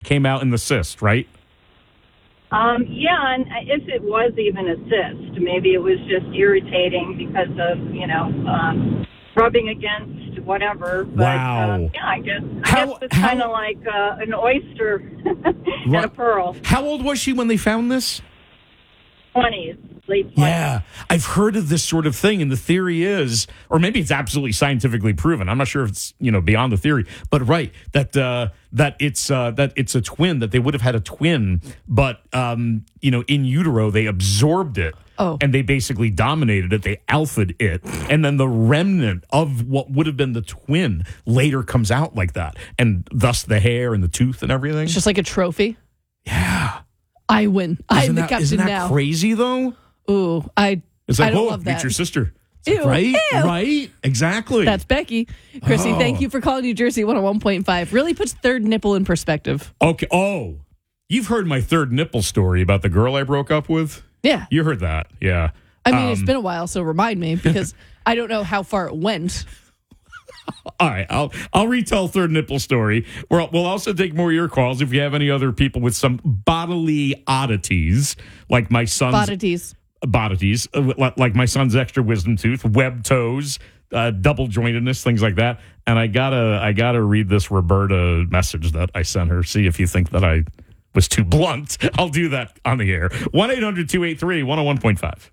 came out in the cyst, right? Yeah, and if it was even a cyst, maybe it was just irritating because of, rubbing against whatever. But, Wow. yeah, I guess it's kind of like an oyster and a pearl. How old was she when they found this? 20s, late 20s. Yeah, I've heard of this sort of thing, and the theory is, or maybe it's absolutely scientifically proven. I'm not sure if it's beyond the theory, but right that it's a twin, that they would have had a twin, but in utero they absorbed it. Oh. And they basically dominated it. They alphaed it. And then the remnant of what would have been the twin later comes out like that. And thus the hair and the tooth and everything. It's just like a trophy. Yeah. I win. I'm the captain isn't that now. Crazy, though? Ooh, It's like, don't love that. Meet your sister. Ew, Right? ew. Right? Exactly. That's Becky. Chrissy, Oh. thank you for calling New Jersey 101.5. Really puts third nipple in perspective. Okay. Oh, you've heard my third nipple story about the girl I broke up with? Yeah. You heard that, yeah. I mean, it's been a while, so remind me, because I don't know how far it went. All right, I'll retell third nipple story. We'll also take more of your calls if you have any other people with some bodily oddities, like my son's Oddities. like my son's extra wisdom tooth, webbed toes, double jointedness, things like that. And I gotta read this Roberta message that I sent her. See if you think that I was too blunt. I'll do that on the air. 1-800-283-101.5.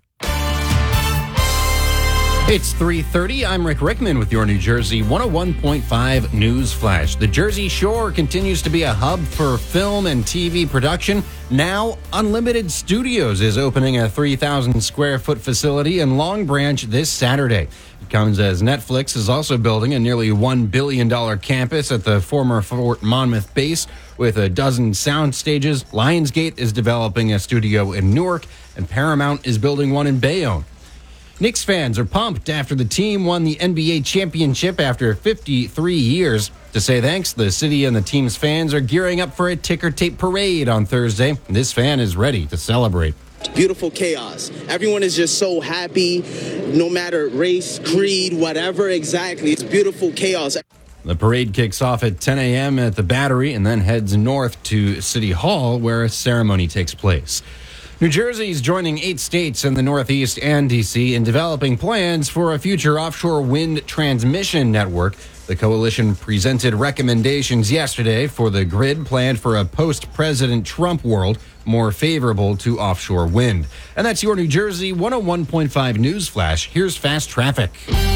It's 3:30. I'm Rick Rickman with your New Jersey 101.5 News Flash. The Jersey Shore continues to be a hub for film and TV production. Now, Unlimited Studios is opening a 3,000 square foot facility in Long Branch this Saturday. It comes as Netflix is also building a nearly $1 billion campus at the former Fort Monmouth base with a dozen sound stages. Lionsgate is developing a studio in Newark, and Paramount is building one in Bayonne. Knicks fans are pumped after the team won the NBA championship after 53 years. To say thanks, the city and the team's fans are gearing up for a ticker tape parade on Thursday. This fan is ready to celebrate. Beautiful chaos. Everyone is just so happy, no matter race, creed, whatever exactly. It's beautiful chaos. The parade kicks off at 10 a.m. at the Battery and then heads north to City Hall, where a ceremony takes place. New Jersey is joining 8 states in the Northeast and D.C. in developing plans for a future offshore wind transmission network. The coalition presented recommendations yesterday for the grid planned for a post-President Trump world more favorable to offshore wind. And that's your New Jersey 101.5 News Flash. Here's Fast Traffic.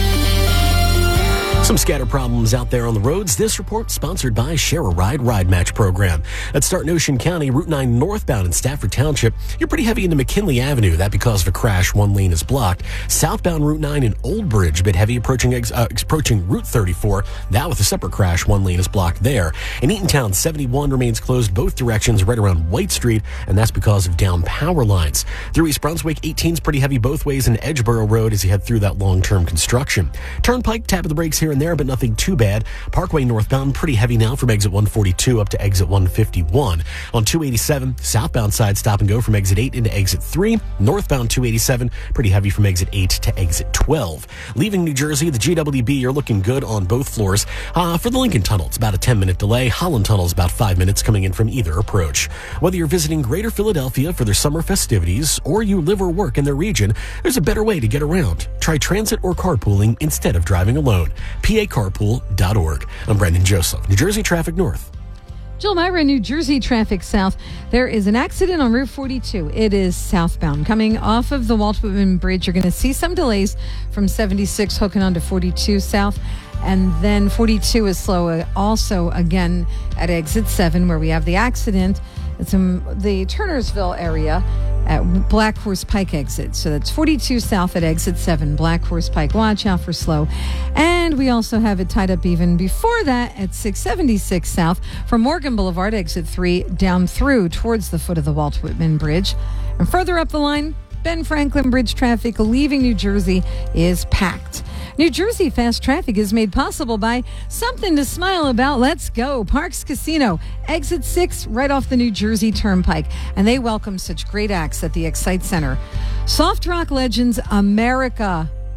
Some scatter problems out there on the roads. This report sponsored by Share a Ride Ride Match program. Let's start in Ocean County, Route 9 northbound in Stafford Township. You're pretty heavy into McKinley Avenue. That because of a crash, one lane is blocked. Southbound Route 9 in Old Bridge, a bit heavy approaching Route 34. That with a separate crash, one lane is blocked there. In Eatontown, 71 remains closed both directions right around White Street, and that's because of down power lines. Through East Brunswick, 18's pretty heavy both ways in Edgeboro Road as you head through that long-term construction. Turnpike, tap of the brakes here and there, but nothing too bad. Parkway northbound, pretty heavy now from exit 142 up to exit 151. On 287, southbound side stop and go from exit 8 into exit 3. Northbound 287, pretty heavy from exit 8 to exit 12. Leaving New Jersey, the GWB, you're looking good on both floors. For the Lincoln Tunnel, it's about a 10-minute delay. Holland Tunnel is about 5 minutes coming in from either approach. Whether you're visiting Greater Philadelphia for their summer festivities or you live or work in their region, there's a better way to get around. Try transit or carpooling instead of driving alone. PACarpool.org. I'm Brendan Joseph, New Jersey Traffic North. Jill Myra, New Jersey Traffic South. There is an accident on Route 42. It is southbound. Coming off of the Walt Whitman Bridge, you're going to see some delays from 76 hooking onto 42 south. And then 42 is slow also again at exit 7 where we have the accident. It's in the Turnersville area at Black Horse Pike exit. So that's 42 south at exit 7, Black Horse Pike. Watch out for slow. And we also have it tied up even before that at 676 south from Morgan Boulevard, exit 3, down through towards the foot of the Walt Whitman Bridge. And further up the line, Ben Franklin Bridge traffic leaving New Jersey is packed. New Jersey Fast Traffic is made possible by something to smile about. Let's go. Parks Casino, exit 6, right off the New Jersey Turnpike. And they welcome such great acts at the Excite Center. Soft Rock Legends America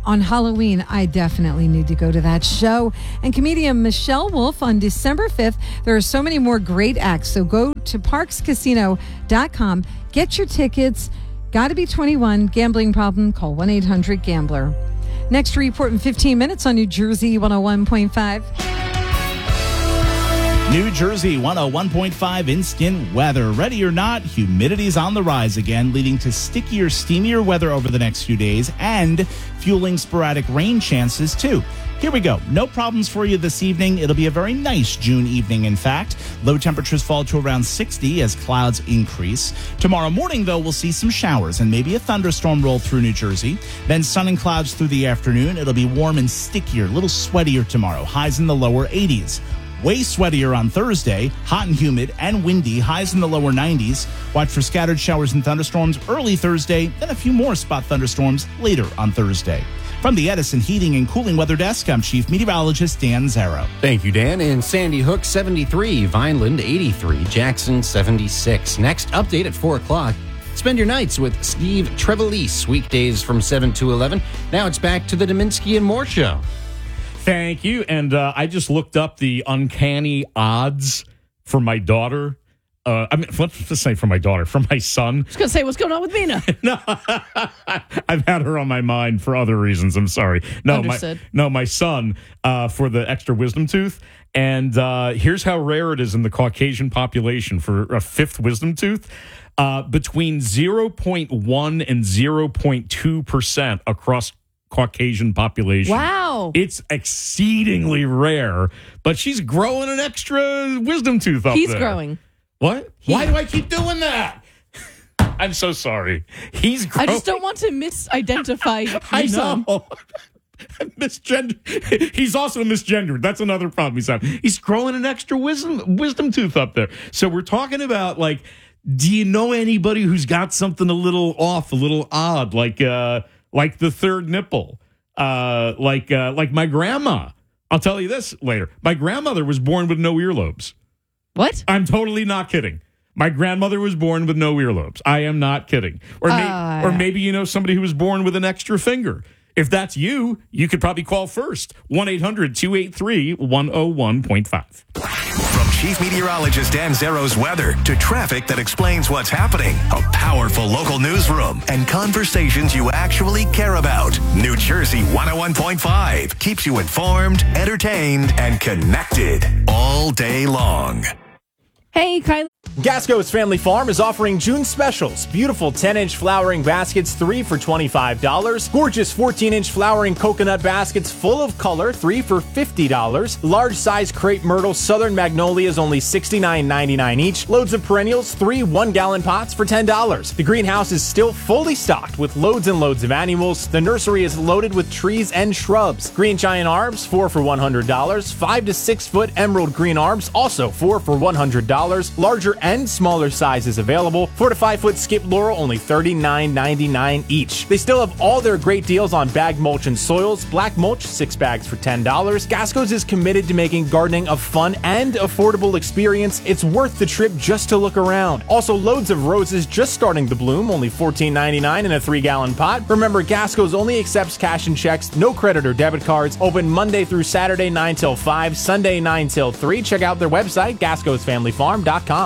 on Halloween, I definitely need to go to that show. And comedian Michelle Wolf on December 5th. There are so many more great acts. So go to parkscasino.com. Get your tickets. Got to be 21. Gambling problem? Call 1-800-GAMBLER. Next report in 15 minutes on New Jersey 101.5. New Jersey 101.5 instant weather. Ready or not, humidity's on the rise again, leading to stickier, steamier weather over the next few days and fueling sporadic rain chances too. Here we go. No problems for you this evening. It'll be a very nice June evening, in fact. Low temperatures fall to around 60 as clouds increase. Tomorrow morning, though, we'll see some showers and maybe a thunderstorm roll through New Jersey. Then sun and clouds through the afternoon. It'll be warm and stickier, a little sweatier tomorrow. Highs in the lower 80s. Way sweatier on Thursday, hot and humid and windy, highs in the lower 90s. Watch for scattered showers and thunderstorms early Thursday, then a few more spot thunderstorms later on Thursday. From the Edison Heating and Cooling Weather Desk, I'm Chief Meteorologist Dan Zarrow. Thank you, Dan. In Sandy Hook, 73, Vineland, 83, Jackson, 76. Next update at 4 o'clock. Spend your nights with Steve Trevelise, weekdays from 7 to 11. Now it's back to the Dominski and Moore Show. Thank you. And I just looked up the uncanny odds for my daughter. Let's just say for my daughter, for my son. I was going to say, what's going on with Mina? No, I've had her on my mind for other reasons. I'm sorry. Understood. My son for the extra wisdom tooth. And here's how rare it is in the Caucasian population for a fifth wisdom tooth. Between 0.1 and 0.2% across Caucasian population. Wow. It's exceedingly rare, but she's growing an extra wisdom tooth up there. He's growing. What? Why do I keep doing that? I'm so sorry. He's growing. I just don't want to misidentify your I son. know. Misgender. He's also misgendered. That's another problem he's having. He's growing an extra wisdom tooth up there. So we're talking about, like, do you know anybody who's got something a little off, a little odd, like the third nipple, like my grandma. I'll tell you this later. My grandmother was born with no earlobes. What? I'm totally not kidding. My grandmother was born with no earlobes. I am not kidding. Or maybe you know somebody who was born with an extra finger. If that's you, you could probably call first. 1-800-283-101.5. From Chief Meteorologist Dan Zarrow's weather to traffic that explains what's happening, a powerful local newsroom, and conversations you actually care about. New Jersey 101.5 keeps you informed, entertained, and connected all day long. Hey, Kylie. Gasco's Family Farm is offering June specials. Beautiful 10-inch flowering baskets, 3 for $25. Gorgeous 14-inch flowering coconut baskets full of color, 3 for $50. Large-size crepe myrtle southern magnolias, only $69.99 each. Loads of perennials, 3 1-gallon pots for $10. The greenhouse is still fully stocked with loads and loads of annuals. The nursery is loaded with trees and shrubs. Green giant arbs, 4 for $100. 5 to 6 foot emerald green arbs, also 4 for $100. Larger and smaller sizes available. 4 to 5 foot skip laurel, only $39.99 each. They still have all their great deals on bag mulch and soils. Black mulch, 6 bags for $10. Gasco's is committed to making gardening a fun and affordable experience. It's worth the trip just to look around. Also, loads of roses just starting to bloom, only $14.99 in a 3-gallon pot. Remember, Gasco's only accepts cash and checks, no credit or debit cards. Open Monday through Saturday 9 till 5, Sunday 9 till 3. Check out their website, gascosfamilyfarm.com.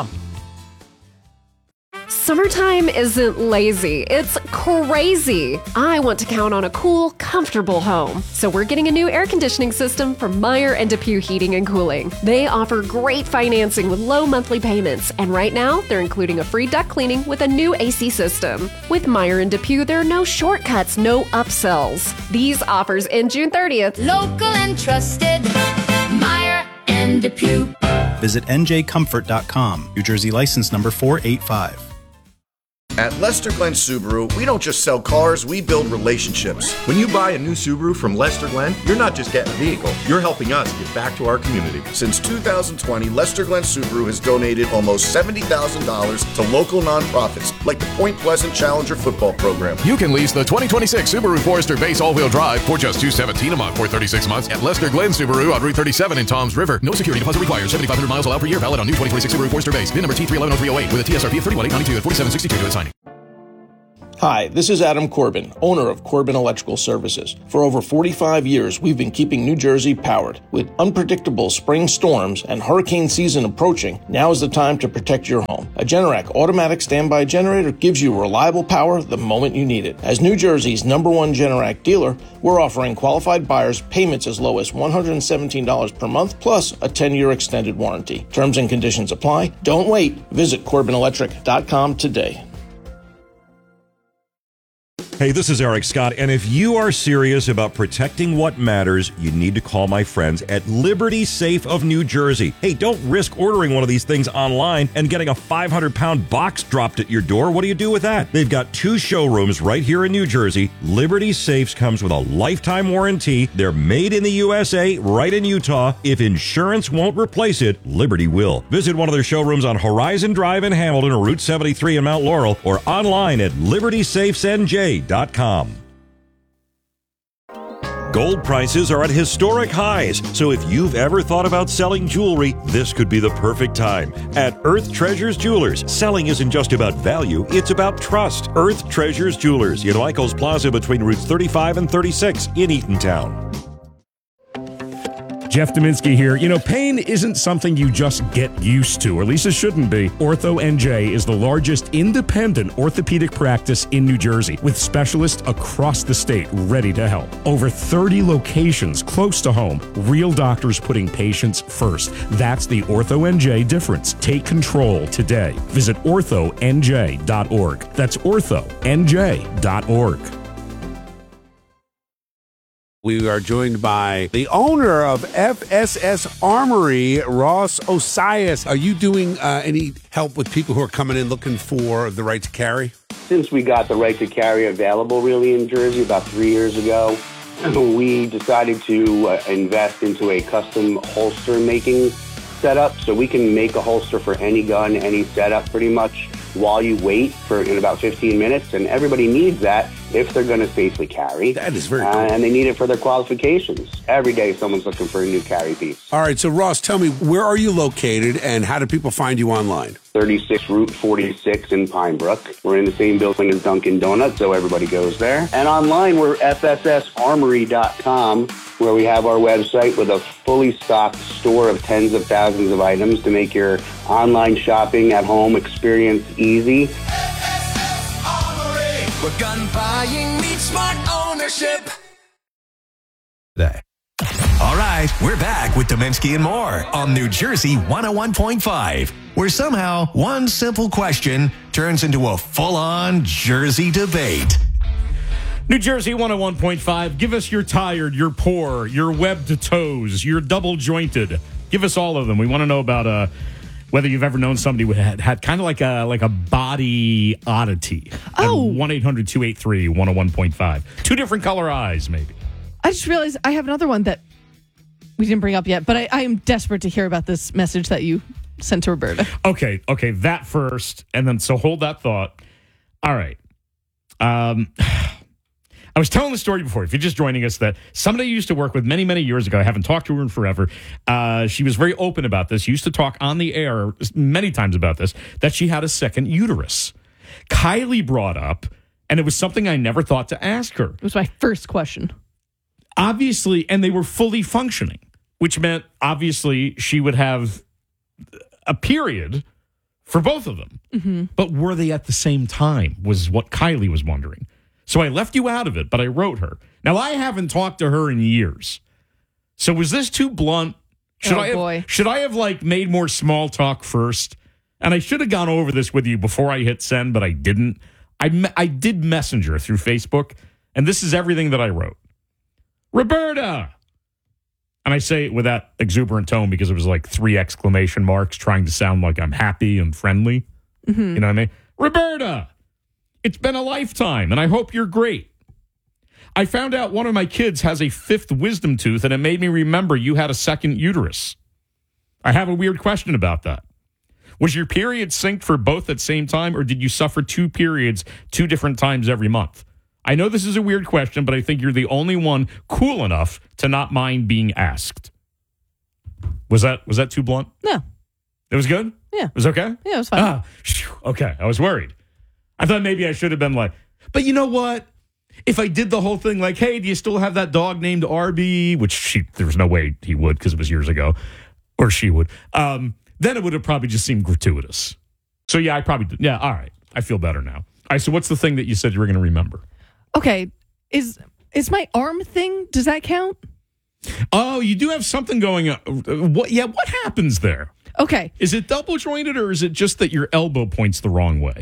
Summertime isn't lazy, it's crazy. I want to count on a cool, comfortable home. So we're getting a new air conditioning system from Meyer and DePuy Heating and Cooling. They offer great financing with low monthly payments, and right now they're including a free duct cleaning with a new AC system. With Meyer and DePuy, there are no shortcuts, no upsells. These offers end June 30th. Local and trusted, Meyer and DePuy. Visit njcomfort.com. New Jersey license number 485. At Lester Glenn Subaru, we don't just sell cars, we build relationships. When you buy a new Subaru from Lester Glenn, you're not just getting a vehicle, you're helping us give back to our community. Since 2020, Lester Glenn Subaru has donated almost $70,000 to local nonprofits like the Point Pleasant Challenger football program. You can lease the 2026 Subaru Forester Base all-wheel drive for just $217 a month for 36 months at Lester Glenn Subaru on Route 37 in Toms River. No security deposit required. 7,500 miles allowed per year. Valid on new 2026 Subaru Forester Base. VIN number T3110308 with a TSRP of $31,892 at $47.62 at signing. Hi, this is Adam Corbin, owner of Corbin Electrical Services. For over 45 years, we've been keeping New Jersey powered. With unpredictable spring storms and hurricane season approaching, now is the time to protect your home. A Generac automatic standby generator gives you reliable power the moment you need it. As New Jersey's #1 Generac dealer, we're offering qualified buyers payments as low as $117 per month, plus a 10-year extended warranty. Terms and conditions apply. Don't wait. Visit CorbinElectric.com today. Hey, this is Eric Scott, and if you are serious about protecting what matters, you need to call my friends at Liberty Safe of New Jersey. Hey, don't risk ordering one of these things online and getting a 500-pound box dropped at your door. What do you do with that? They've got 2 showrooms right here in New Jersey. Liberty Safes comes with a lifetime warranty. They're made in the USA, right in Utah. If insurance won't replace it, Liberty will. Visit one of their showrooms on Horizon Drive in Hamilton or Route 73 in Mount Laurel, or online at libertysafesnj.com. Gold prices are at historic highs, so if you've ever thought about selling jewelry, this could be the perfect time. At Earth Treasures Jewelers, selling isn't just about value, it's about trust. Earth Treasures Jewelers in Michaels Plaza between routes 35 and 36 in Eatontown. Jeff Dominski here. You know, pain isn't something you just get used to, or at least it shouldn't be. Ortho NJ is the largest independent orthopedic practice in New Jersey, with specialists across the state ready to help. Over 30 locations close to home, real doctors putting patients first. That's the Ortho NJ difference. Take control today. Visit orthonj.org. That's orthonj.org. We are joined by the owner of FSS Armory, Ross Osias. Are you doing any help with people who are coming in looking for the right to carry? Since we got the right to carry available really in Jersey about 3 years ago, we decided to invest into a custom holster making setup. So we can make a holster for any gun, any setup pretty much while you wait in about 15 minutes. And everybody needs that if they're going to safely carry. That is very cool. And they need it for their qualifications. Every day someone's looking for a new carry piece. All right, so Ross, tell me, where are you located and how do people find you online? 36 Route 46 in Pine Brook. We're in the same building as Dunkin' Donuts, so everybody goes there. And online, we're FSSarmory.com, where we have our website with a fully stocked store of tens of thousands of items to make your online shopping at home experience easy. Where gun buying meets smart ownership. Day. All right, we're back with Dominski and more on New Jersey 101.5, where somehow one simple question turns into a full-on Jersey debate. New Jersey 101.5, give us your tired, your poor, your webbed toes, your double jointed. Give us all of them. We want to know about whether you've ever known somebody who had kind of like a body oddity. Oh. 1-800-283-101.5. 2 different color eyes, maybe. I just realized I have another one that we didn't bring up yet, but I am desperate to hear about this message that you sent to Roberta. Okay, that first, and then so hold that thought. All right. I was telling the story before, if you're just joining us, that somebody I used to work with many, many years ago, I haven't talked to her in forever, she was very open about this, used to talk on the air many times about this, that she had a second uterus. Kylie brought up, and it was something I never thought to ask her. It was my first question. Obviously, and they were fully functioning, which meant, obviously, she would have a period for both of them. Mm-hmm. But were they at the same time, was what Kylie was wondering. So I left you out of it, but I wrote her. Now, I haven't talked to her in years. So was this too blunt? Should I have like made more small talk first? And I should have gone over this with you before I hit send, but I didn't. I did Messenger through Facebook, and this is everything that I wrote. Roberta! And I say it with that exuberant tone because it was like 3 exclamation marks trying to sound like I'm happy and friendly. Mm-hmm. You know what I mean? Roberta! It's been a lifetime, and I hope you're great. I found out one of my kids has a 5th wisdom tooth, and it made me remember you had a second uterus. I have a weird question about that. Was your period synced for both at the same time, or did you suffer 2 periods 2 different times every month? I know this is a weird question, but I think you're the only one cool enough to not mind being asked. Was that too blunt? No. It was good? Yeah. It was okay? Yeah, it was fine. Okay, I was worried. I thought maybe I should have been like, But you know what? If I did the whole thing like, hey, do you still have that dog named Arby? Which there's no way he would because it was years ago. Or she would. Then it would have probably just seemed gratuitous. So, yeah, I probably did. Yeah, all right. I feel better now. All right, so what's the thing that you said you were going to remember? Okay. Is my arm thing, does that count? Oh, you do have something going on. What happens there? Okay. Is it double jointed or is it just that your elbow points the wrong way?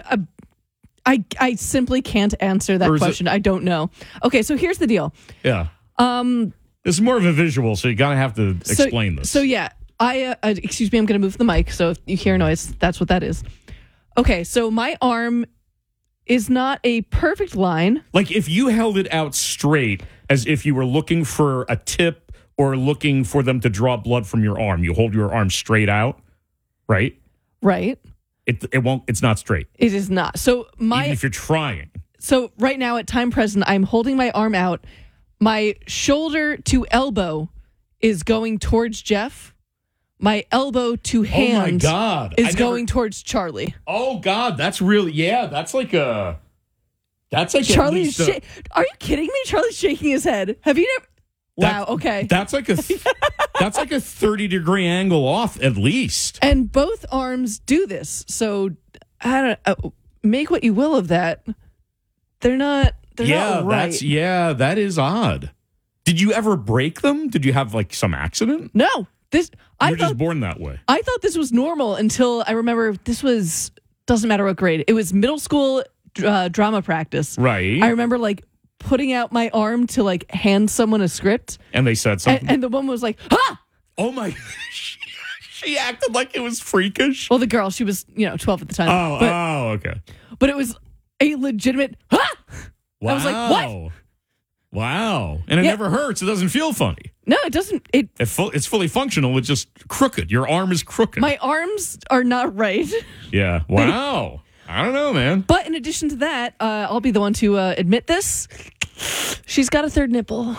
I simply can't answer that question. I don't know. Okay, so here's the deal. Yeah. This is more of a visual, so you gotta have to explain this. So yeah, excuse me, I'm gonna move the mic. So if you hear noise, that's what that is. Okay, so my arm is not a perfect line. Like if you held it out straight, as if you were looking for a tip or looking for them to draw blood from your arm, you hold your arm straight out, right? Right. It won't. It's not straight. It is not. So even if you're trying. So right now at time present, I'm holding my arm out. My shoulder to elbow is going towards Jeff. My elbow to hand is going towards Charlie. Oh God, that's really that's like Charlie's. Are you kidding me? Charlie's shaking his head. Have you never? Wow. Okay. That's like a 30-degree angle off at least. And both arms do this. So I don't make what you will of that. They're not right. That is odd. Did you ever break them? Did you have like some accident? No. You're just born that way. I thought this was normal until I remember doesn't matter what grade. It was middle school drama practice. Right. I remember like putting out my arm to like hand someone a script. And they said something. And the woman was like, "Ah!" Oh my. She acted like it was freakish. Well, the girl, she was, 12 at the time. Okay. But it was a legitimate, "Ah!" Wow. I was like, what? Wow. And it never hurts. It doesn't feel funny. No, it doesn't. It's fully functional. It's just crooked. Your arm is crooked. My arms are not right. Yeah. Wow. I don't know, man. But in addition to that, I'll be the one to admit this. She's got a third nipple.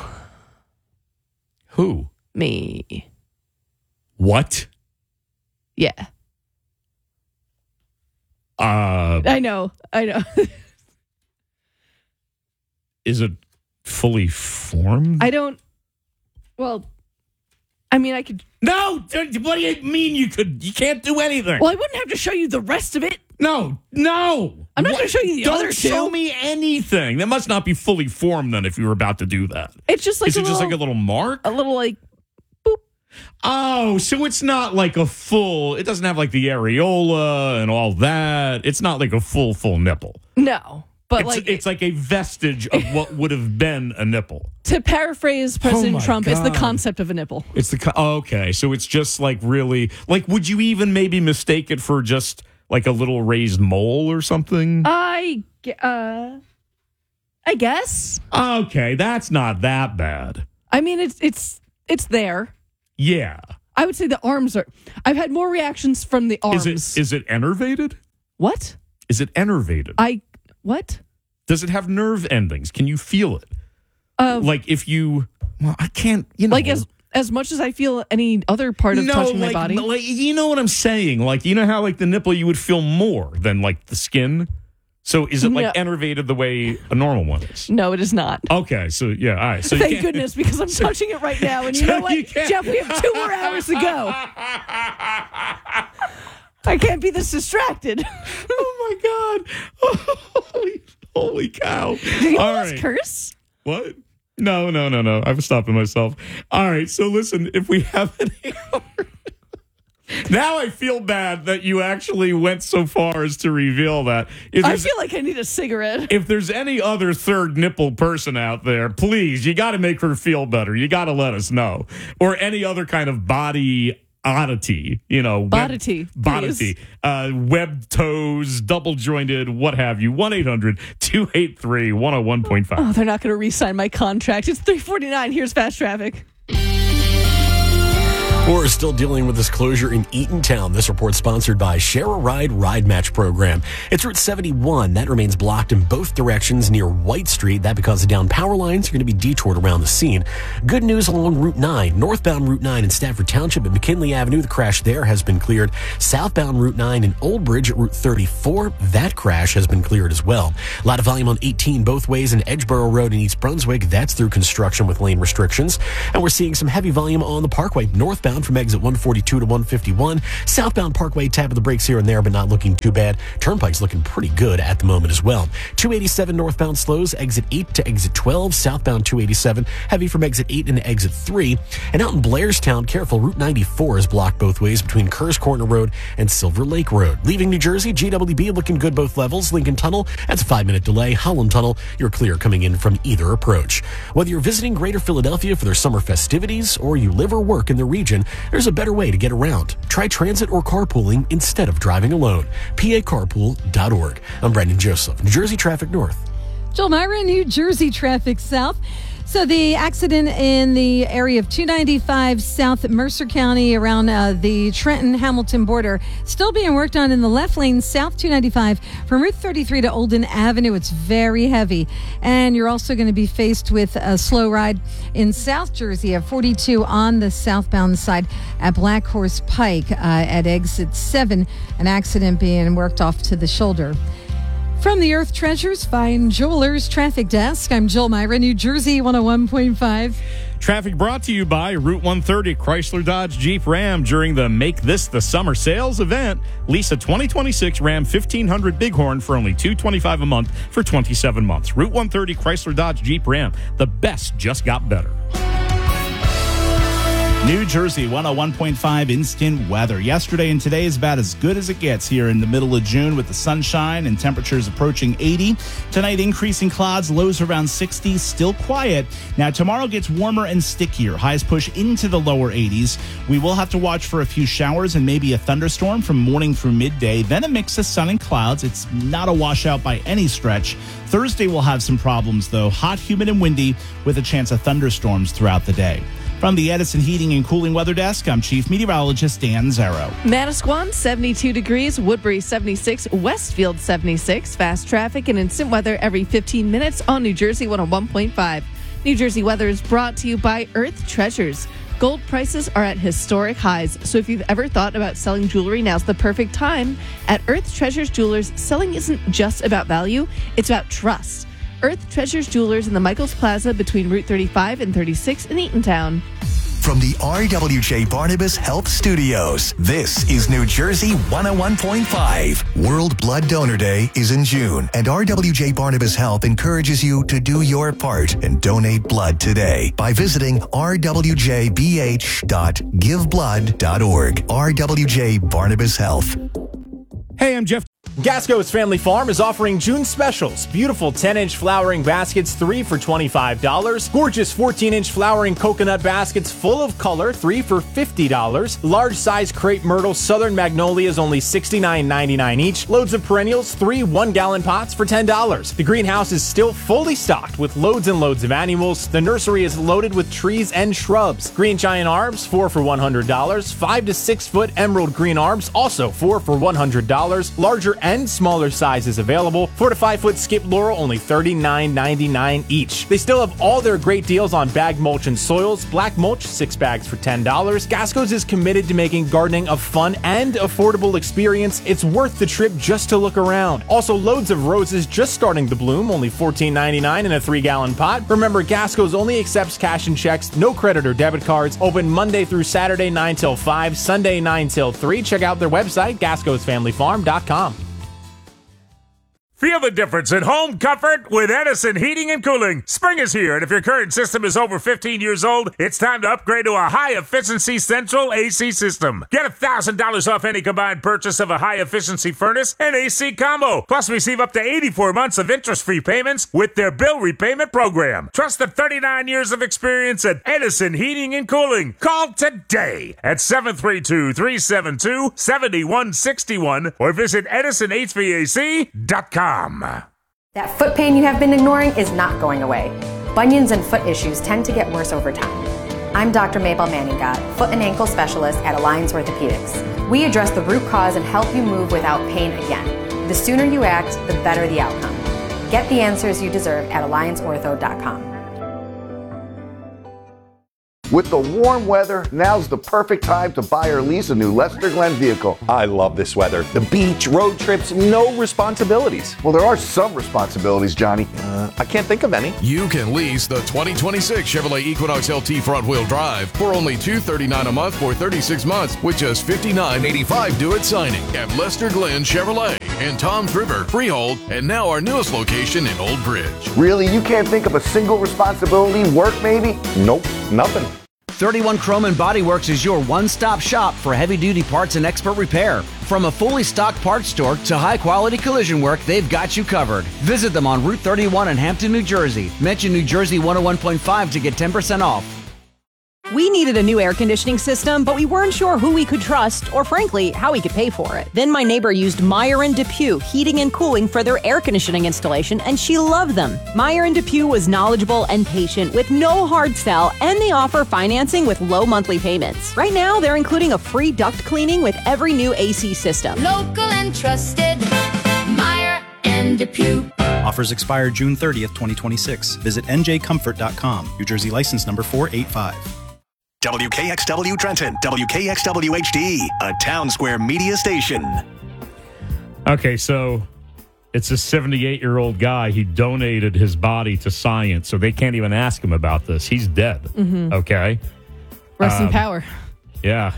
Who? Me. What? Yeah. I know. Is it fully formed? I don't. Well, I mean, I could. No! What do you mean you could? You can't do anything. Well, I wouldn't have to show you the rest of it. No. I'm not going to show you the other two. Don't show me anything. That must not be fully formed then if you were about to do that. It's just like just like a little mark? A little like, boop. Oh, so it's not like a full, it doesn't have like the areola and all that. It's not like a full nipple. No. But it's like a vestige of what would have been a nipple. To paraphrase President Trump, God. it's the concept of a nipple. It's okay, so it's just like really, like would you even maybe mistake it for just like a little raised mole or something? I guess. Okay, that's not that bad. I mean, it's there. Yeah. I would say the arms are. I've had more reactions from the arms. Is it innervated? What? Is it innervated? What? Does it have nerve endings? Can you feel it? Like if you, I can't, Like as much as I feel any other part of touching my body. Like, you know what I'm saying? Like, you know how like the nipple you would feel more than like the skin? So is it like innervated the way a normal one is? No, it is not. Okay, so yeah, all right. So thank goodness, because I'm touching it right now. And you know what, Jeff, we have 2 more hours to go. I can't be this distracted. Oh my God. Holy cow. Do you almost curse? What? No. I was stopping myself. All right, so listen, if we have any now I feel bad that you actually went so far as to reveal that. I feel like I need a cigarette. If there's any other third nipple person out there, please, you got to make her feel better. You got to let us know. Or any other kind of body oddity, Bodity. Webbed toes, double jointed, what have you. 1-800-283-101.5. Oh, they're not going to re-sign my contract. It's 3:49. Here's Fast Traffic. We're still dealing with this closure in Eatontown. This report sponsored by Share a Ride Ride Match program. It's Route 71. That remains blocked in both directions near White Street. That because of down power lines are going to be detoured around the scene. Good news along Route 9. Northbound Route 9 in Stafford Township at McKinley Avenue. The crash there has been cleared. Southbound Route 9 in Old Bridge at Route 34. That crash has been cleared as well. A lot of volume on 18 both ways in Edgeboro Road in East Brunswick. That's through construction with lane restrictions. And we're seeing some heavy volume on the Parkway. Northbound from exit 142 to 151. Southbound Parkway tapping the brakes here and there, but not looking too bad. Turnpike's looking pretty good at the moment as well. 287 northbound slows, exit 8 to exit 12. Southbound 287, heavy from exit 8 into exit 3. And out in Blairstown, careful, Route 94 is blocked both ways between Kerrs Corner Road and Silver Lake Road. Leaving New Jersey, GWB looking good both levels. Lincoln Tunnel, that's a 5-minute delay. Holland Tunnel, you're clear coming in from either approach. Whether you're visiting Greater Philadelphia for their summer festivities or you live or work in the region, there's a better way to get around. Try transit or carpooling instead of driving alone. PACarpool.org. I'm Brendan Joseph, New Jersey Traffic North. Joel Myra, New Jersey Traffic South. So the accident in the area of 295 South Mercer County around the Trenton-Hamilton border still being worked on in the left lane south 295 from Route 33 to Olden Avenue. It's very heavy. And you're also going to be faced with a slow ride in South Jersey at 42 on the southbound side at Black Horse Pike at exit 7. An accident being worked off to the shoulder. From the Earth Treasures Fine Jewelers Traffic Desk, I'm Jill Myra, New Jersey 101.5. Traffic brought to you by Route 130 Chrysler Dodge Jeep Ram during the Make This the Summer Sales event. Lease a 2026 Ram 1500 Bighorn for only $225 a month for 27 months. Route 130 Chrysler Dodge Jeep Ram. The best just got better. New Jersey 101.5 instant weather. Yesterday and today is about as good as it gets here in the middle of June with the sunshine and temperatures approaching 80. Tonight, increasing clouds, lows around 60, still quiet. Now, tomorrow gets warmer and stickier. Highs push into the lower 80s. We will have to watch for a few showers and maybe a thunderstorm from morning through midday. Then a mix of sun and clouds. It's not a washout by any stretch. Thursday will have some problems, though. Hot, humid, and windy with a chance of thunderstorms throughout the day. From the Edison Heating and Cooling Weather Desk, I'm Chief Meteorologist Dan Zero. Manasquan, 72 degrees. Woodbury, 76. Westfield, 76. Fast traffic and instant weather every 15 minutes on New Jersey 101.5. New Jersey weather is brought to you by Earth Treasures. Gold prices are at historic highs, so if you've ever thought about selling jewelry, now's the perfect time. At Earth Treasures Jewelers, selling isn't just about value, it's about trust. Earth Treasures Jewelers in the Michaels Plaza between Route 35 and 36 in Eatontown. From the RWJ Barnabas Health Studios, this is New Jersey 101.5. World Blood Donor Day is in June, and RWJ Barnabas Health encourages you to do your part and donate blood today by visiting rwjbh.giveblood.org. RWJ Barnabas Health. Hey, I'm Jeff. Gasco's Family Farm is offering June specials. Beautiful 10-inch flowering baskets, 3 for $25. Gorgeous 14-inch flowering coconut baskets full of color, 3 for $50. Large size crepe myrtle southern magnolias, only $69.99 each. Loads of perennials, 3 1-gallon pots for $10. The greenhouse is still fully stocked with loads and loads of annuals. The nursery is loaded with trees and shrubs. Green giant arbs, 4 for $100. 5 to 6 foot emerald green arbs, also 4 for $100. Larger and smaller sizes available. 4 to 5 foot skip laurel, only $39.99 each. They still have all their great deals on bag mulch and soils. Black mulch, 6 bags for $10. Gasco's is committed to making gardening a fun and affordable experience. It's worth the trip just to look around. Also, loads of roses just starting to bloom, only $14.99 in a 3-gallon pot. Remember, Gasco's only accepts cash and checks, no credit or debit cards. Open Monday through Saturday 9 till 5, Sunday 9 till 3. Check out their website, gascosfamilyfarm.com. Feel the difference in home comfort with Edison Heating and Cooling. Spring is here, and if your current system is over 15 years old, it's time to upgrade to a high-efficiency central AC system. Get $1,000 off any combined purchase of a high-efficiency furnace and AC combo. Plus, receive up to 84 months of interest-free payments with their bill repayment program. Trust the 39 years of experience at Edison Heating and Cooling. Call today at 732-372-7161 or visit EdisonHVAC.com. That foot pain you have been ignoring is not going away. Bunions and foot issues tend to get worse over time. I'm Dr. Mabel Manningat, foot and ankle specialist at Alliance Orthopedics. We address the root cause and help you move without pain again. The sooner you act, the better the outcome. Get the answers you deserve at allianceortho.com. With the warm weather, now's the perfect time to buy or lease a new Lester Glenn vehicle. I love this weather. The beach, road trips, no responsibilities. Well, there are some responsibilities, Johnny. I can't think of any. You can lease the 2026 Chevrolet Equinox LT front-wheel drive for only $239 a month for 36 months with just $59.85 due at signing at Lester Glenn Chevrolet in Toms River, Freehold, and now our newest location in Old Bridge. Really? You can't think of a single responsibility? Work, maybe? Nope, nothing. 31 Chrome and Body Works is your one-stop shop for heavy-duty parts and expert repair. From a fully stocked parts store to high-quality collision work, they've got you covered. Visit them on Route 31 in Hampton, New Jersey. Mention New Jersey 101.5 to get 10% off. We needed a new air conditioning system, but we weren't sure who we could trust or, frankly, how we could pay for it. Then my neighbor used Meyer & DePuy Heating and Cooling for their air conditioning installation, and she loved them. Meyer & DePuy was knowledgeable and patient with no hard sell, and they offer financing with low monthly payments. Right now, they're including a free duct cleaning with every new AC system. Local and trusted, Meyer & DePuy. Offers expire June 30th, 2026. Visit njcomfort.com. New Jersey license number 485. WKXW Trenton, WKXW HD, a Town Square media station. Okay, so it's a 78-year-old guy. He donated his body to science, so they can't even ask him about this. He's dead. Mhm. Okay? Rest in power. Yeah.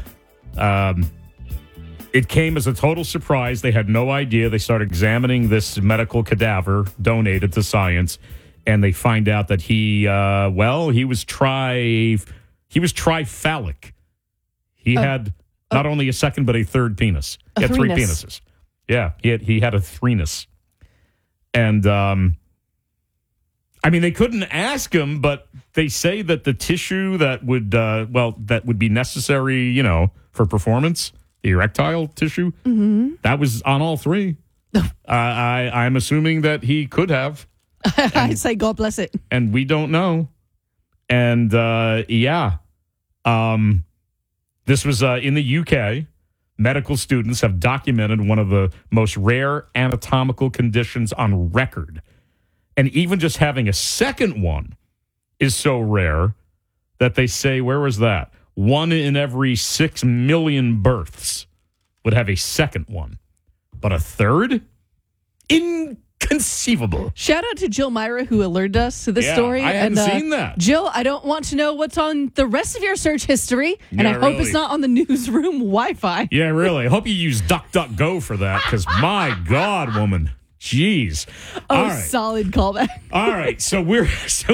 It came as a total surprise. They had no idea. They started examining this medical cadaver donated to science, and they find out that he was triphallic. He had not only a second, but a third penis. He had three penises. Yeah, he had a threeness. And, they couldn't ask him, but they say that the tissue that would be necessary, for performance, the erectile tissue, that was on all three. I'm assuming that he could have. I say God bless it. And we don't know. And, this was in the UK. Medical students have documented one of the most rare anatomical conditions on record. And even just having a second one is so rare that they say, where was that? 1 in every 6 million births would have a second one. But a third? Inconceivable. Shout out to Jill Myra, who alerted us to this story. I hadn't seen that. Jill, I don't want to know what's on the rest of your search history, and I hope it's not on the newsroom Wi-Fi. Yeah, really. I hope you use DuckDuckGo for that, because my God, woman. Jeez. Oh, right. Solid callback. All right. So we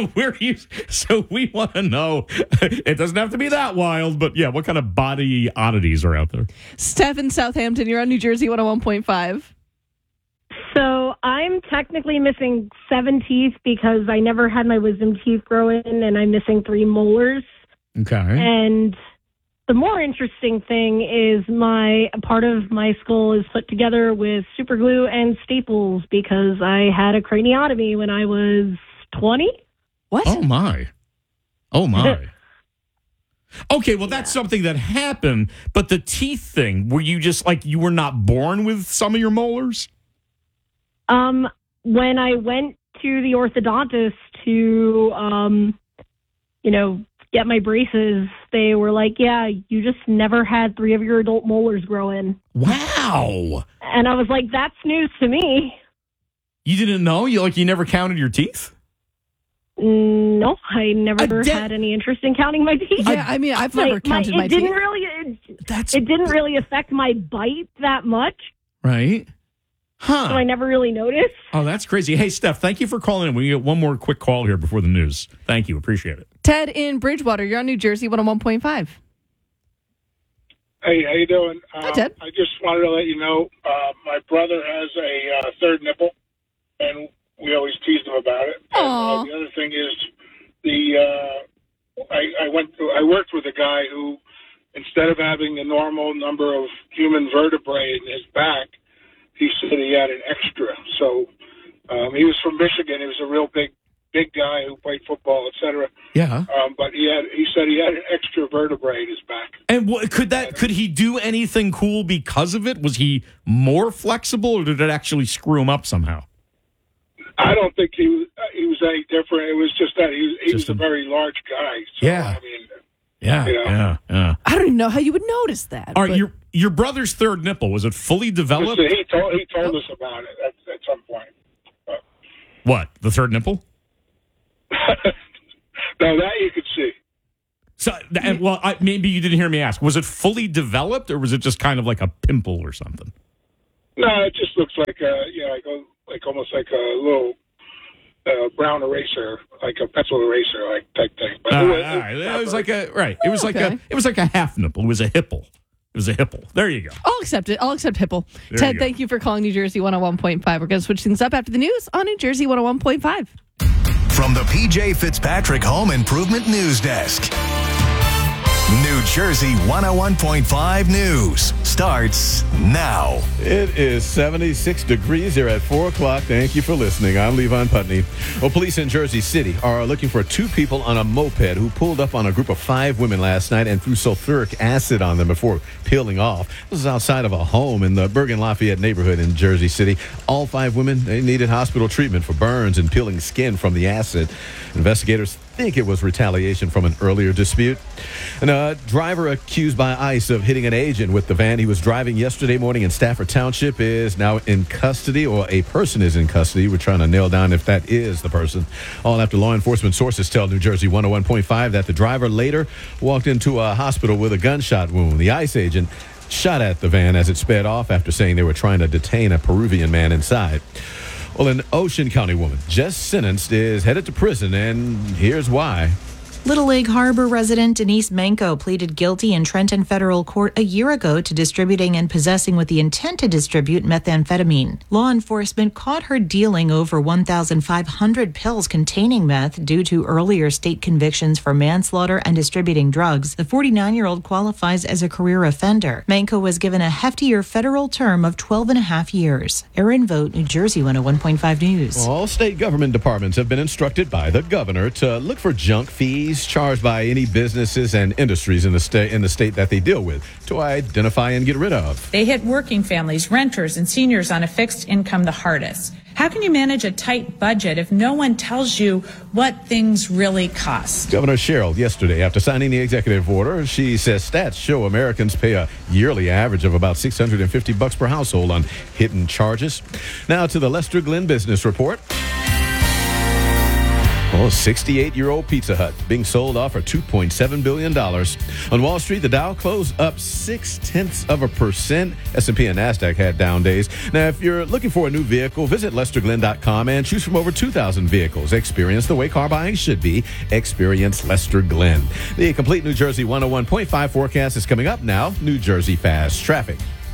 want to know, it doesn't have to be that wild, but yeah, what kind of body oddities are out there? Steph in Southampton, you're on New Jersey 101.5. So I'm technically missing 7 teeth because I never had my wisdom teeth grow in, and I'm missing 3 molars. Okay. And the more interesting thing is part of my skull is put together with super glue and staples because I had a craniotomy when I was 20. What? Oh, my. Okay, well, that's something that happened, but the teeth thing, were you just you were not born with some of your molars? When I went to the orthodontist to, get my braces, they were like, yeah, you just never had 3 of your adult molars grow in. Wow. And I was like, that's news to me. You didn't know? You never counted your teeth? No, I never had any interest in counting my teeth. Yeah, I've never counted my teeth. It didn't really affect my bite that much. Right. Huh. So I never really noticed. Oh, that's crazy. Hey, Steph, thank you for calling in. We get one more quick call here before the news. Thank you. Appreciate it. Ted in Bridgewater, you're on New Jersey 101.5. Hey, how you doing? Hi, Ted. I just wanted to let you know my brother has a third nipple, and we always teased him about it. And, the other thing is I worked with a guy who, instead of having the normal number of human vertebrae in his back, he said he had an extra. So he was from Michigan. He was a real big big guy who played football, etc. Yeah. But he said he had an extra vertebrae in his back. And could he do anything cool because of it? Was he more flexible, or did it actually screw him up somehow? I don't think he was any different. It was just that he was a very large guy. So, Yeah. I mean, Yeah. I don't even know how you would notice that. All right, your brother's third nipple, was it fully developed? he told us about it at some point. What, the third nipple? No, that you could see. So, maybe you didn't hear me ask. Was it fully developed, or was it just kind of like a pimple or something? No, it just looks like almost like a little brown eraser, like a pencil eraser, like type thing. But it was like a right. It was like a half nipple. It was a hipple. It was a hipple. There you go. I'll accept it. I'll accept hipple. There Ted, you go. thank you for calling New Jersey 101.5. We're going to switch things up after the news on New Jersey 101.5. From the PJ Fitzpatrick Home Improvement News Desk. New Jersey 101.5 News starts now. It is 76 degrees here at 4 o'clock. Thank you for listening. I'm Levon Putney. Well, police in Jersey City are looking for 2 people on a moped who pulled up on a group of 5 women last night and threw sulfuric acid on them before peeling off. This is outside of a home in the Bergen Lafayette neighborhood in Jersey City. All 5 women, they needed hospital treatment for burns and peeling skin from the acid. Investigators think it was retaliation from an earlier dispute. And a driver accused by ICE of hitting an agent with the van he was driving yesterday morning in Stafford Township is now in custody, or a person is in custody. We're trying to nail down if that is the person. All after law enforcement sources tell New Jersey 101.5 that the driver later walked into a hospital with a gunshot wound. The ICE agent shot at the van as it sped off after saying they were trying to detain a Peruvian man inside. Well, an Ocean County woman just sentenced is headed to prison, and here's why. Little Lake Harbor resident Denise Manco pleaded guilty in Trenton federal court a year ago to distributing and possessing with the intent to distribute methamphetamine. Law enforcement caught her dealing over 1,500 pills containing meth due to earlier state convictions for manslaughter and distributing drugs. The 49-year-old qualifies as a career offender. Manco was given a heftier federal term of 12 and a half years. Erin Vogt, New Jersey 101.5 News. All state government departments have been instructed by the governor to look for junk fees charged by any businesses and industries in the state that they deal with to identify and get rid of. They hit working families, renters, and seniors on a fixed income the hardest. How can you manage a tight budget if no one tells you what things really cost? Governor Sherrill yesterday, after signing the executive order, she says stats show Americans pay a yearly average of about $650 per household on hidden charges. Now to the Lester Glenn Business Report. Well, 68-year-old Pizza Hut being sold off for $2.7 billion. On Wall Street, the Dow closed up 0.6%. S&P and NASDAQ had down days. Now, if you're looking for a new vehicle, visit LesterGlenn.com and choose from over 2,000 vehicles. Experience the way car buying should be. Experience Lester Glenn. The complete New Jersey 101.5 forecast is coming up now. New Jersey Fast Traffic.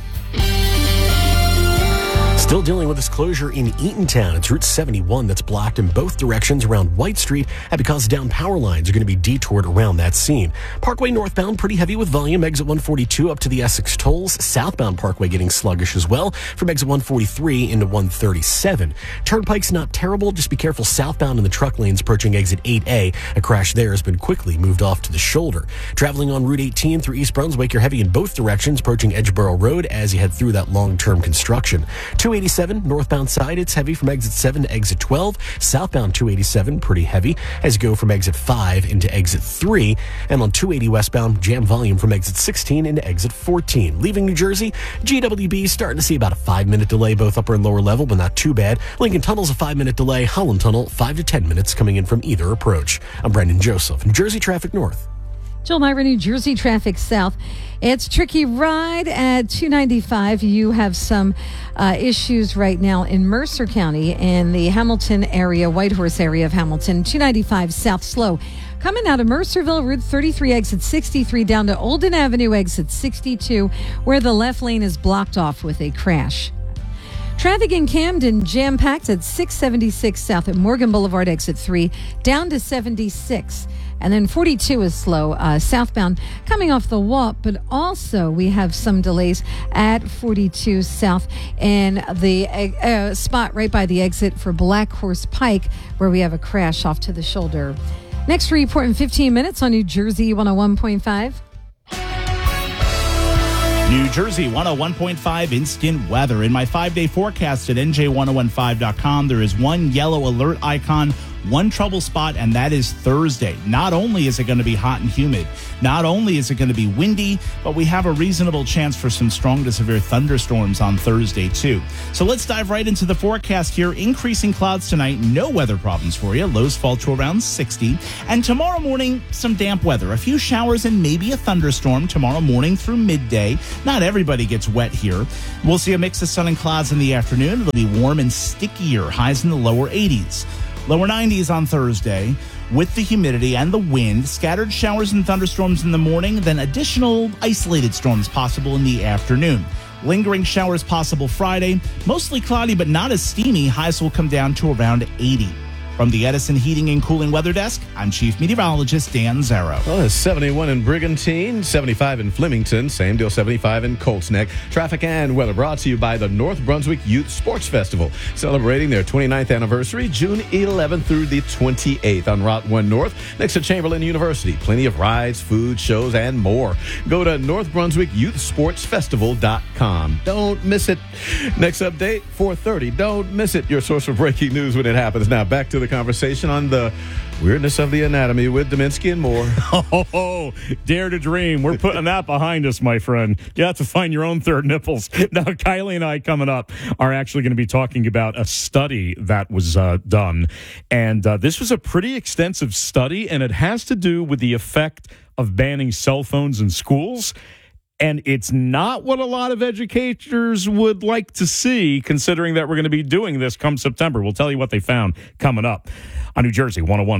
Still dealing with this closure in Eatontown. It's Route 71 that's blocked in both directions around White Street, and because down power lines are going to be detoured around that scene. Parkway northbound pretty heavy with volume. Exit 142 up to the Essex tolls. Southbound Parkway getting sluggish as well from exit 143 into 137. Turnpike's not terrible. Just be careful southbound in the truck lanes approaching exit 8A. A crash there has been quickly moved off to the shoulder. Traveling on Route 18 through East Brunswick, you're heavy in both directions approaching Edgeboro Road as you head through that long-term construction. 287 northbound side, it's heavy from exit 7 to exit 12. Southbound 287, pretty heavy as you go from exit 5 into exit 3. And on 280 westbound, jam volume from exit 16 into exit 14. Leaving New Jersey, GWB starting to see about a 5-minute delay, both upper and lower level, but not too bad. Lincoln Tunnel's a 5-minute delay. Holland Tunnel, 5 to 10 minutes coming in from either approach. I'm Brendan Joseph, New Jersey Traffic North. Jill Myra, New Jersey Traffic South. It's a tricky ride at 295. You have some issues right now in Mercer County in the Hamilton area, Whitehorse area of Hamilton. 295 South slow. Coming out of Mercerville, Route 33, exit 63, down to Olden Avenue, exit 62, where the left lane is blocked off with a crash. Traffic in Camden, jam-packed at 676 South at Morgan Boulevard, exit 3, down to 76 And then 42 is slow southbound coming off the Walt, but also we have some delays at 42 south in the spot right by the exit for Black Horse Pike, where we have a crash off to the shoulder. Next report in 15 minutes on New Jersey 101.5. New Jersey 101.5 instant weather. In my 5-day forecast at NJ1015.com, there is one yellow alert icon, one trouble spot, and that is Thursday. Not only is it going to be hot and humid, not only is it going to be windy, but we have a reasonable chance for some strong to severe thunderstorms on Thursday, too. So let's dive right into the forecast here. Increasing clouds tonight, no weather problems for you. Lows fall to around 60. And tomorrow morning, some damp weather. A few showers and maybe a thunderstorm tomorrow morning through midday. Not everybody gets wet here. We'll see a mix of sun and clouds in the afternoon. It'll be warm and stickier, highs in the lower 80s. Lower 90s on Thursday with the humidity and the wind. Scattered showers and thunderstorms in the morning, then additional isolated storms possible in the afternoon. Lingering showers possible Friday. Mostly cloudy but not as steamy. Highs will come down to around 80. From the Edison Heating and Cooling Weather Desk, I'm Chief Meteorologist Dan Zarrow. Well, it's 71 in Brigantine, 75 in Flemington, same deal 75 in Colts Neck. Traffic and weather brought to you by the North Brunswick Youth Sports Festival, celebrating their 29th anniversary, June 11th through the 28th on Route 1 North, next to Chamberlain University. Plenty of rides, food, shows, and more. Go to NorthBrunswickYouthSportsFestival.com. Don't miss it. Next update, 4:30. Don't miss it. Your source for breaking news when it happens. Now, back to the conversation on the weirdness of the anatomy with Dominski and Moore. Oh, dare to dream. We're putting that behind us, my friend. You have to find your own third nipples. Now, Kylie and I coming up are actually going to be talking about a study that was done. And this was a pretty extensive study, and it has to do with the effect of banning cell phones in schools. And it's not what a lot of educators would like to see, considering that we're going to be doing this come September. We'll tell you what they found coming up on New Jersey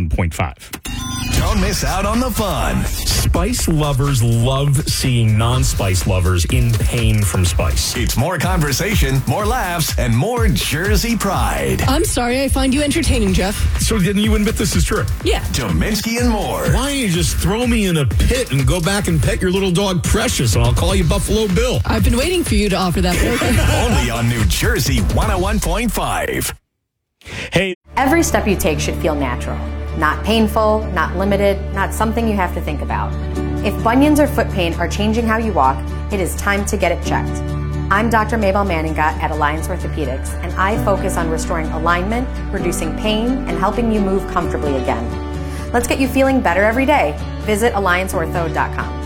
101.5. Don't miss out on the fun. Spice lovers love seeing non-spice lovers in pain from spice. It's more conversation, more laughs, and more Jersey pride. I'm sorry, I find you entertaining, Jeff. So didn't you admit this is true? Yeah. Dominski and Moore. Why don't you just throw me in a pit and go back and pet your little dog Precious, and I'll call you Buffalo Bill. I've been waiting for you to offer that. Only on New Jersey 101.5. Hey. Every step you take should feel natural. Not painful, not limited, not something you have to think about. If bunions or foot pain are changing how you walk, it is time to get it checked. I'm Dr. Mabel Manninga at Alliance Orthopedics, and I focus on restoring alignment, reducing pain, and helping you move comfortably again. Let's get you feeling better every day. Visit allianceortho.com.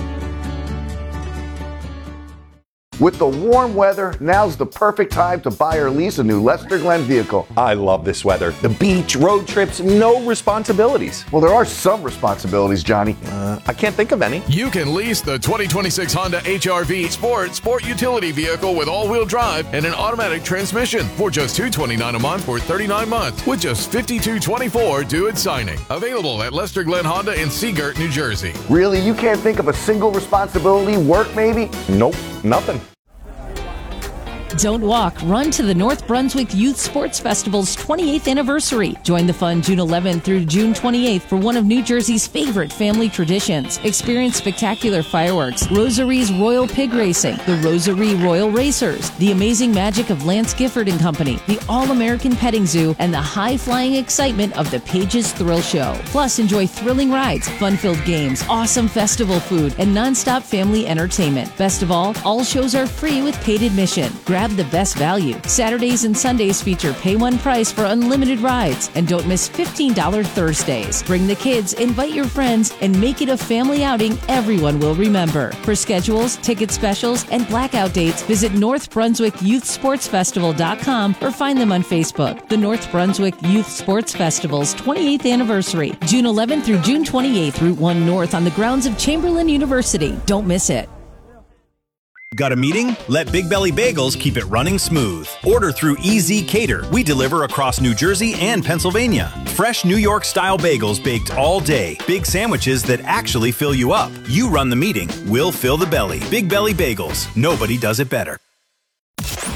With the warm weather, now's the perfect time to buy or lease a new Lester Glenn vehicle. I love this weather. The beach, road trips, no responsibilities. Well, there are some responsibilities, Johnny. I can't think of any. You can lease the 2026 Honda HR-V Sport utility vehicle with all-wheel drive and an automatic transmission for just $229 a month for 39 months with just $52.24 due at signing. Available at Lester Glenn Honda in Seagirt, New Jersey. Really? You can't think of a single responsibility? Work, maybe? Nope, nothing. Don't walk, run to the North Brunswick Youth Sports Festival's 28th anniversary. Join the fun June 11th through June 28th for one of New Jersey's favorite family traditions. Experience spectacular fireworks, Rosary's Royal Pig Racing, the Rosary Royal Racers, the amazing magic of Lance Gifford and Company, the All-American Petting Zoo, and the high-flying excitement of the Pages Thrill Show. Plus, enjoy thrilling rides, fun-filled games, awesome festival food, and non-stop family entertainment. Best of all shows are free with paid admission. Grab the best value. Saturdays and Sundays feature pay one price for unlimited rides. And don't miss $15 Thursdays. Bring the kids, invite your friends, and make it a family outing everyone will remember. For schedules, ticket specials, and blackout dates, visit NorthBrunswickYouthSportsFestival.com or find them on Facebook. The North Brunswick Youth Sports Festival's 28th anniversary, June 11th through June 28th, Route 1 North on the grounds of Chamberlain University. Don't miss it. Got a meeting? Let Big Belly Bagels keep it running smooth. Order through EZ Cater. We deliver across New Jersey and Pennsylvania. Fresh New York-style bagels baked all day. Big sandwiches that actually fill you up. You run the meeting, we'll fill the belly. Big Belly Bagels. Nobody does it better.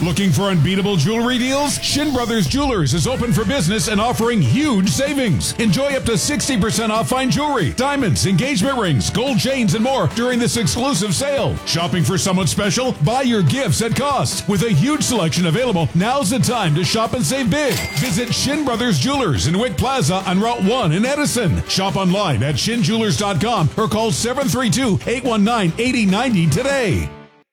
Looking for unbeatable jewelry deals? Shin Brothers Jewelers is open for business and offering huge savings. Enjoy up to 60% off fine jewelry, diamonds, engagement rings, gold chains, and more during this exclusive sale. Shopping for someone special? Buy your gifts at cost. With a huge selection available, now's the time to shop and save big. Visit Shin Brothers Jewelers in Wick Plaza on Route 1 in Edison. Shop online at shinjewelers.com or call 732-819-8090 today.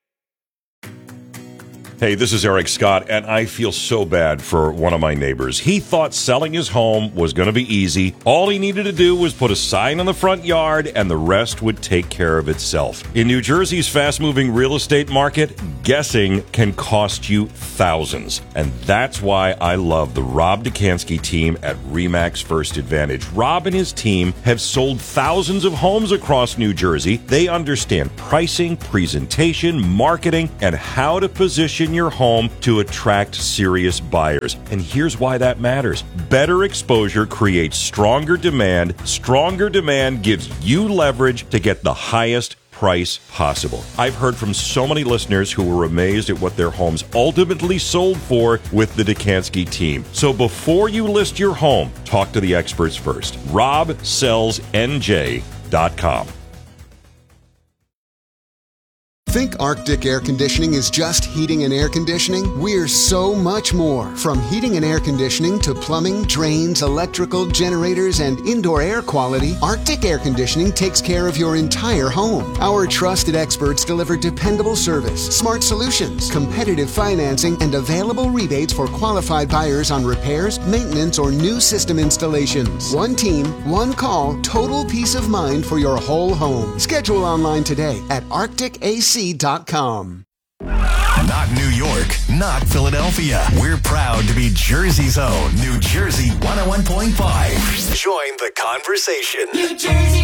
Hey, this is Eric Scott, and I feel so bad for one of my neighbors. He thought selling his home was going to be easy. All he needed to do was put a sign on the front yard, and the rest would take care of itself. In New Jersey's fast-moving real estate market, guessing can cost you thousands. And that's why I love the Rob Dekanski team at RE/MAX First Advantage. Rob and his team have sold thousands of homes across New Jersey. They understand pricing, presentation, marketing, and how to position your home to attract serious buyers. And here's why that matters. Better exposure creates stronger demand. Stronger demand gives you leverage to get the highest price possible. I've heard from so many listeners who were amazed at what their homes ultimately sold for with the Dekanski team. So before you list your home, talk to the experts first. RobSellsNJ.com. Think Arctic Air Conditioning is just heating and air conditioning? We're so much more. From heating and air conditioning to plumbing, drains, electrical, generators, and indoor air quality, Arctic Air Conditioning takes care of your entire home. Our trusted experts deliver dependable service, smart solutions, competitive financing, and available rebates for qualified buyers on repairs, maintenance, or new system installations. One team, one call, total peace of mind for your whole home. Schedule online today at arcticac.com. Not New York, not Philadelphia. We're proud to be Jersey's own New Jersey 101.5. Join the conversation. New Jersey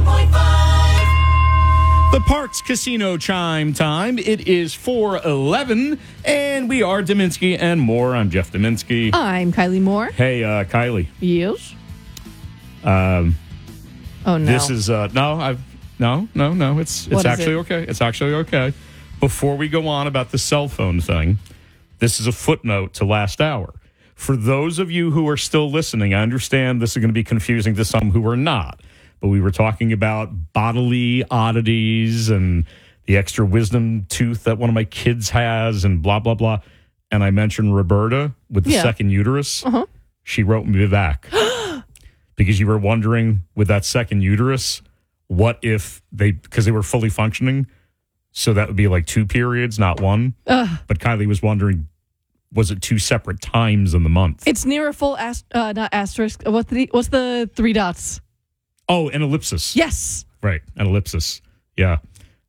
101.5. The Parks Casino chime time. It is 4:11, and we are Dominski and Moore. I'm Jeff Dominski. I'm Kylie Moore. Hey, Kylie. Yes. Oh no. This is No. It's actually okay. It's actually okay. Before we go on about the cell phone thing, this is a footnote to last hour. For those of you who are still listening, I understand this is going to be confusing to some who are not. But we were talking about bodily oddities and the extra wisdom tooth that one of my kids has and blah, blah, blah. And I mentioned Roberta with the second uterus. Uh-huh. She wrote me back. Because you were wondering with that second uterus, what if because they were fully functioning, so that would be like 2 periods, not one. But Kylie was wondering, was it 2 separate times in the month? It's near a full not asterisk. What's the 3 dots? Oh, an ellipsis. Yes. Right, an ellipsis. Yeah.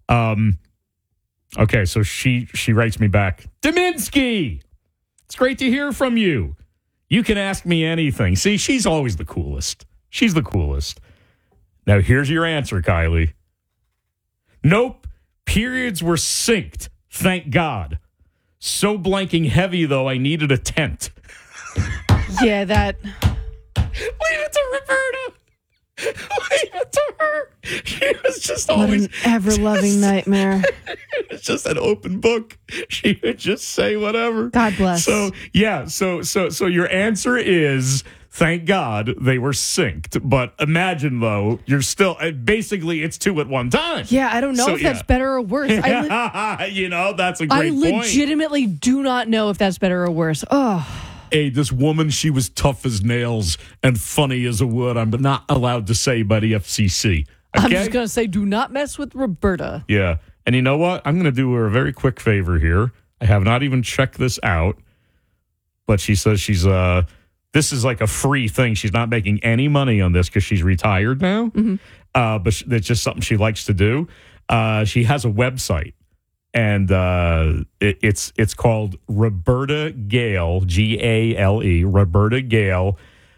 Okay, so she writes me back, Dominski, it's great to hear from you. You can ask me anything. See, she's always the coolest. She's the coolest. Now, here's your answer, Kylie. Nope. Periods were synced. Thank God. So blanking heavy, though, I needed a tent. Yeah, that. Leave it to Roberta. Leave it to her. She was just always. What an ever-loving nightmare. It was just an open book. She would just say whatever. God bless. So, yeah. So your answer is, thank God they were synced. But imagine, though, you're still, basically, it's 2 at one time. Yeah, I don't know if that's better or worse. That's a great point. I legitimately do not know if that's better or worse. Oh. Hey, this woman, she was tough as nails and funny as a wood. I'm not allowed to say by the FCC. Okay? I'm just going to say, do not mess with Roberta. Yeah. And you know what? I'm going to do her a very quick favor here. I have not even checked this out. But she says this is like a free thing. She's not making any money on this because she's retired now. Mm-hmm. But it's just something she likes to do. She has a website. And it's called Roberta Gale, Gale, Roberta Gale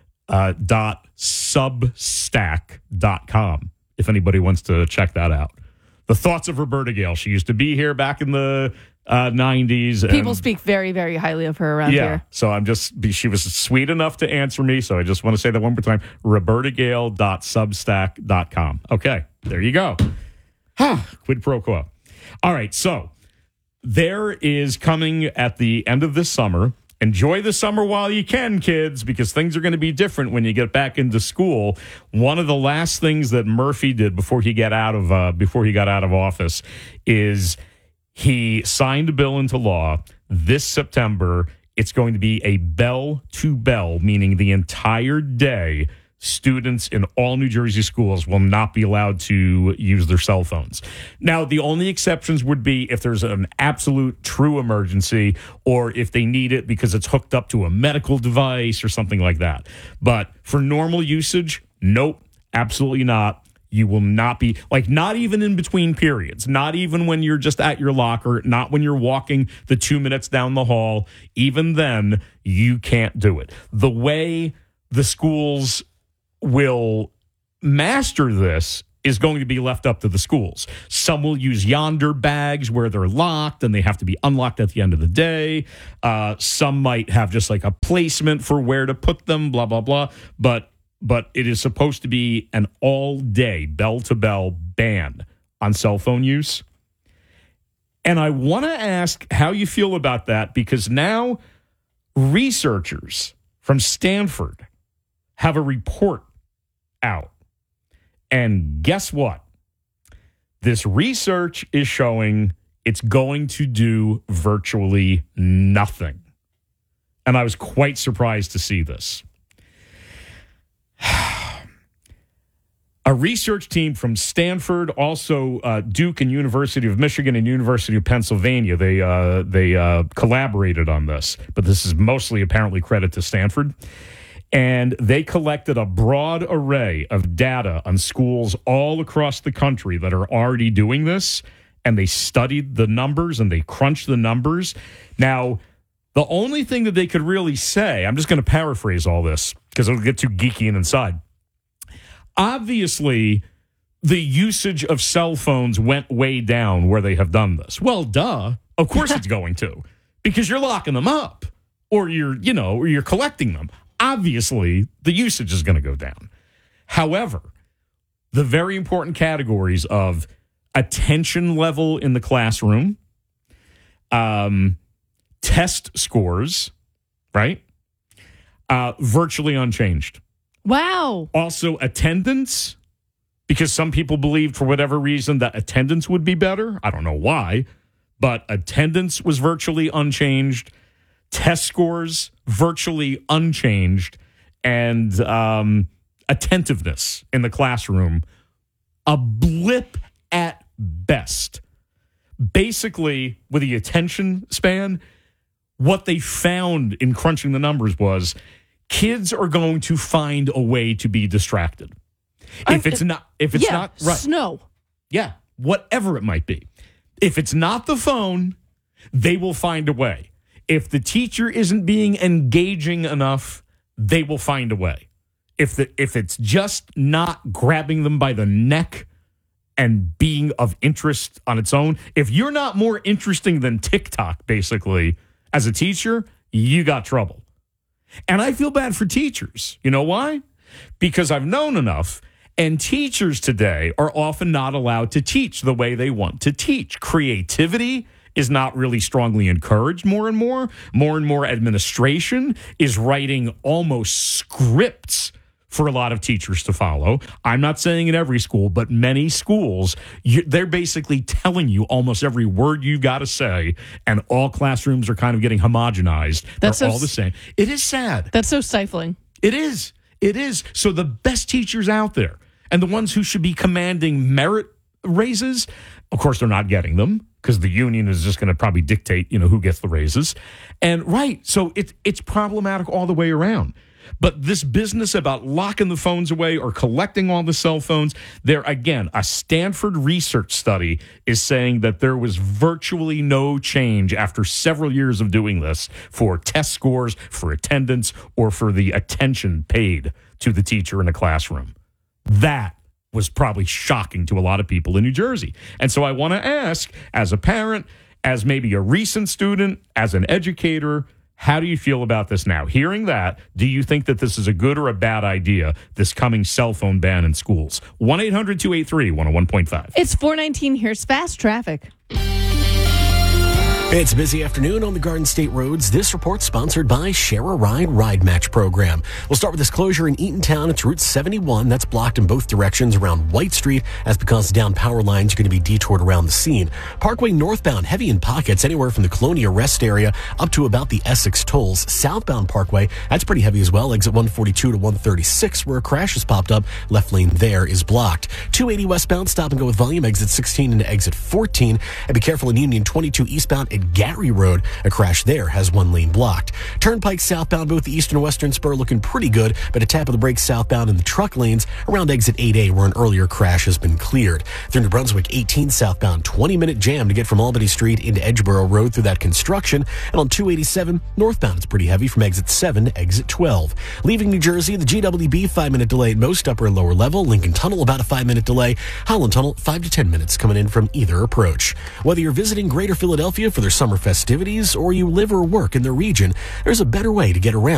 .substack.com, if anybody wants to check that out. The thoughts of Roberta Gale. She used to be here back in the 90s. People speak very, very highly of her around here. So she was sweet enough to answer me. So I just want to say that one more time. RobertaGale.substack.com. Okay, there you go. Quid pro quo. All right, so there is coming at the end of this summer. Enjoy the summer while you can, kids, because things are going to be different when you get back into school. One of the last things that Murphy did before he got out of office is he signed a bill into law this September. It's going to be a bell to bell, meaning the entire day students in all New Jersey schools will not be allowed to use their cell phones. Now, the only exceptions would be if there's an absolute true emergency or if they need it because it's hooked up to a medical device or something like that. But for normal usage, nope, absolutely not. You will not be, like, not even in between periods, not even when you're just at your locker, not when you're walking the 2 minutes down the hall. Even then, you can't do it. The way the schools will master this is going to be left up to the schools. Some will use Yonder bags where they're locked and they have to be unlocked at the end of the day. Some might have just like a placement for where to put them, blah, blah, blah. But it is supposed to be an all-day, bell-to-bell ban on cell phone use. And I want to ask how you feel about that, because now researchers from Stanford have a report out. And guess what? This research is showing it's going to do virtually nothing. And I was quite surprised to see this. A research team from Stanford, also Duke and University of Michigan and University of Pennsylvania, they collaborated on this. But this is mostly apparently credit to Stanford. And they collected a broad array of data on schools all across the country that are already doing this. And they studied the numbers and they crunched the numbers. Now, the only thing that they could really say, I'm just going to paraphrase all this because it'll get too geeky and inside. Obviously, the usage of cell phones went way down where they have done this. Well, duh. Of course it's going to, because you're locking them up or you're collecting them. Obviously, the usage is going to go down. However, the very important categories of attention level in the classroom, test scores, right? Virtually unchanged. Wow. Also, attendance, because some people believed for whatever reason that attendance would be better. I don't know why, but attendance was virtually unchanged. Test scores, virtually unchanged, and attentiveness in the classroom, a blip at best. Basically, with the attention span, what they found in crunching the numbers was kids are going to find a way to be distracted. If it's not right. Snow. Yeah, whatever it might be. If it's not the phone, they will find a way. If the teacher isn't being engaging enough, they will find a way. If it's just not grabbing them by the neck and being of interest on its own, if you're not more interesting than TikTok, basically, as a teacher, you got trouble. And I feel bad for teachers. You know why? Because I've known enough, and teachers today are often not allowed to teach the way they want to teach. Creativity is not really strongly encouraged more and more. More and more administration is writing almost scripts for a lot of teachers to follow. I'm not saying in every school, but many schools, they're basically telling you almost every word you've got to say, and all classrooms are kind of getting homogenized. They're all the same. It is sad. That's so stifling. It is. It is. So the best teachers out there and the ones who should be commanding merit raises, of course, they're not getting them, because the union is just going to probably dictate, who gets the raises. And right, so it's problematic all the way around. But this business about locking the phones away or collecting all the cell phones, there again, a Stanford research study is saying that there was virtually no change after several years of doing this for test scores, for attendance, or for the attention paid to the teacher in a classroom. That was probably shocking to a lot of people in New Jersey. And so I want to ask, as a parent, as maybe a recent student, as an educator, how do you feel about this now? Hearing that, do you think that this is a good or a bad idea, this coming cell phone ban in schools? 1-800-283-101.5. It's 4:19. Here's fast traffic. It's a busy afternoon on the Garden State roads. This report sponsored by Share a Ride Match program. We'll start with this closure in Eatontown. It's Route 71. That's blocked in both directions around White Street. That's because down power lines are going to be detoured around the scene. Parkway northbound, heavy in pockets anywhere from the Colonia Rest area up to about the Essex tolls. Southbound Parkway, that's pretty heavy as well. Exit 142 to 136 where a crash has popped up. Left lane there is blocked. 280 westbound, stop and go with volume. Exit 16 into exit 14. And be careful in Union 22 eastbound at Gary Road. A crash there has one lane blocked. Turnpike southbound, both the east and western spur looking pretty good, but a tap of the brakes southbound in the truck lanes around exit 8A where an earlier crash has been cleared. Through New Brunswick 18 southbound, 20-minute jam to get from Albany Street into Edgeboro Road through that construction. And on 287 northbound, it's pretty heavy from exit 7 to exit 12. Leaving New Jersey, the GWB 5-minute delay at most upper and lower level. Lincoln Tunnel about a 5-minute delay. Holland Tunnel 5 to 10 minutes coming in from either approach. Whether you're visiting Greater Philadelphia for their summer festivities or you live or work in the region, there's a better way to get around